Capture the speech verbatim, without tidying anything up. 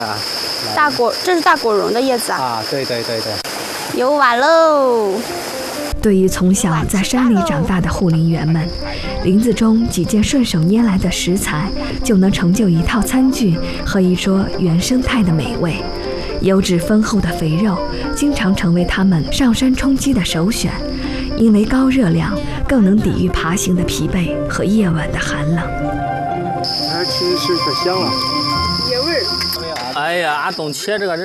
啊， 大果，这是大果蓉的叶子啊。 啊，对对对对。 有碗喽。 对于从小在山里长大的护林员们，林子中几件顺手拈来的食材，就能成就一套餐具和一桌原生态的美味。油脂丰厚的肥肉，经常成为他们上山充饥的首选，因为高热量，更能抵御爬行的疲惫和夜晚的寒冷。 哎，吃吃可香了， 野味儿。 哎呀，俺冬切这个人。